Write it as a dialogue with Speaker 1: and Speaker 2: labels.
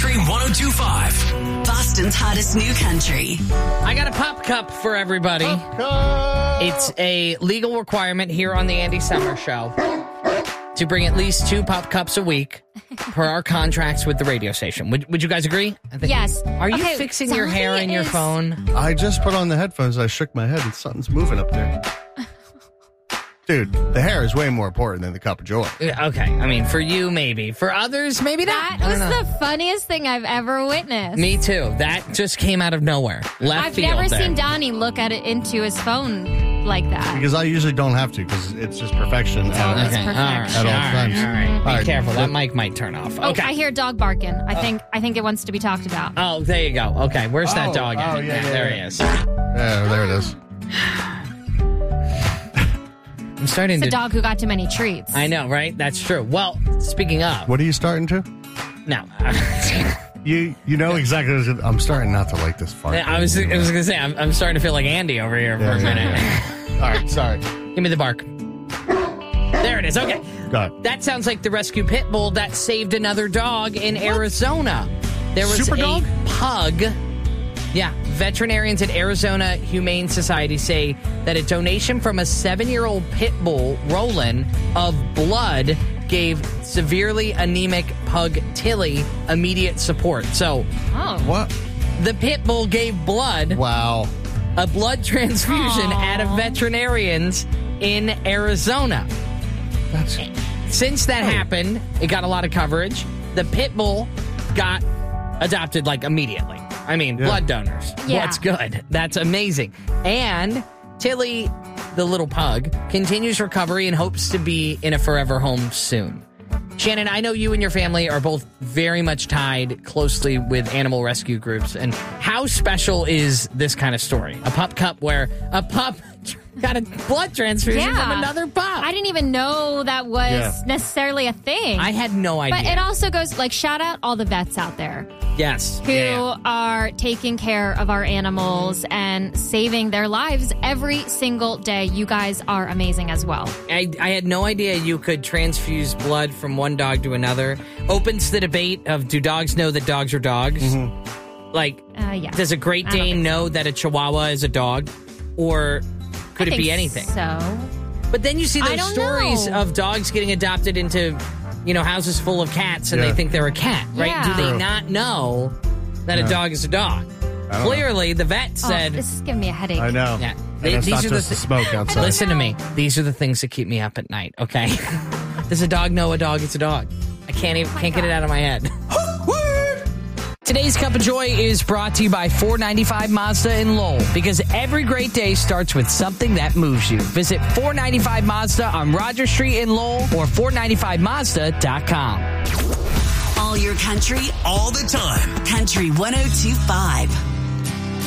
Speaker 1: Country 102.5.
Speaker 2: Boston's hottest new country.
Speaker 3: I got a pop cup for everybody. It's a legal requirement here on the Andy Summer Show to bring at least 2 pop cups a week per our contracts with the radio station. Would you guys agree?
Speaker 4: Yes.
Speaker 3: Are you fixing your hair in your phone?
Speaker 5: I just put on the headphones. I shook my head and something's moving up there. Dude, the hair is way more important than the cup of joy.
Speaker 3: Okay. I mean, for you, maybe. For others, maybe not.
Speaker 4: That was the funniest thing I've ever witnessed.
Speaker 3: Me too. That just came out of nowhere.
Speaker 4: I've never seen Donnie look at it into his phone like that.
Speaker 5: Because I usually don't have to, because it's just perfection
Speaker 4: It's always
Speaker 3: Okay.
Speaker 4: perfect.
Speaker 3: All right. Be careful. That mic might turn off.
Speaker 4: Oh,
Speaker 3: Okay.
Speaker 4: I hear a dog barking. I think it wants to be talked about.
Speaker 3: Oh, there you go. Okay. Where's that dog at?
Speaker 5: oh, yeah,
Speaker 3: There
Speaker 5: yeah.
Speaker 3: he is.
Speaker 5: Yeah, there it is.
Speaker 3: I'm starting
Speaker 4: It's
Speaker 3: to...
Speaker 4: a dog who got too many treats.
Speaker 3: I know, right? That's true. Well, speaking of...
Speaker 5: What are you starting to?
Speaker 3: No.
Speaker 5: You know exactly what I'm starting not to like this fart.
Speaker 3: I was going to say, I'm starting to feel like Andy over here for a minute.
Speaker 5: All right, sorry.
Speaker 3: Give me the bark. There it is. Okay.
Speaker 5: Got it.
Speaker 3: That sounds like the rescue pit bull that saved another dog in Arizona. There was
Speaker 5: Super
Speaker 3: a
Speaker 5: dog?
Speaker 3: pug. Yeah. Veterinarians at Arizona Humane Society say that a donation from a 7-year-old pit bull, Roland, of blood gave severely anemic pug Tilly immediate support. So
Speaker 4: Oh.
Speaker 5: What?
Speaker 3: the pit bull gave blood,
Speaker 5: Wow.
Speaker 3: a blood transfusion at a veterinarian's in Arizona.
Speaker 5: That's
Speaker 3: Since that happened, it got a lot of coverage. The pit bull got adopted like immediately. I mean, blood donors.
Speaker 4: Yeah.
Speaker 3: What's good? That's amazing. And Tilly, the little pug, continues recovery and hopes to be in a forever home soon. Shannon, I know you and your family are both very much tied closely with animal rescue groups. And how special is this kind of story? A pup cup where a pup got a blood transfusion from another pup.
Speaker 4: I didn't even know that was necessarily a thing.
Speaker 3: I had no idea.
Speaker 4: But it also goes, like, shout out all the vets out there
Speaker 3: Yes.
Speaker 4: who are taking care of our animals and saving their lives every single day. You guys are amazing as well.
Speaker 3: I had no idea you could transfuse blood from one dog to another. Opens the debate of, do dogs know that dogs are dogs? Like,
Speaker 4: Yeah.
Speaker 3: does a Great
Speaker 4: I don't
Speaker 3: Dane
Speaker 4: think
Speaker 3: know that a Chihuahua is a dog? Or could it be anything?
Speaker 4: So,
Speaker 3: But then you see
Speaker 4: I
Speaker 3: those
Speaker 4: don't
Speaker 3: stories
Speaker 4: know.
Speaker 3: of dogs getting adopted into, houses full of cats and they think they're a cat, right?
Speaker 4: Yeah.
Speaker 3: Do they
Speaker 5: True.
Speaker 3: not know that a dog is a dog?
Speaker 5: I don't
Speaker 3: Clearly, the vet said...
Speaker 4: this is giving me a headache.
Speaker 5: I know.
Speaker 3: Yeah.
Speaker 5: And it's
Speaker 3: These
Speaker 5: not
Speaker 3: are the
Speaker 5: just the smoke outside.
Speaker 3: Listen to me. These are the things that keep me up at night, okay? Does a dog know a dog is a dog? I can't get it out of my head. Today's Cup of Joy is brought to you by 495 Mazda in Lowell, because every great day starts with something that moves you. Visit 495 Mazda on Roger Street in Lowell or 495mazda.com.
Speaker 2: All your country,
Speaker 1: All the time.
Speaker 2: Country 102.5.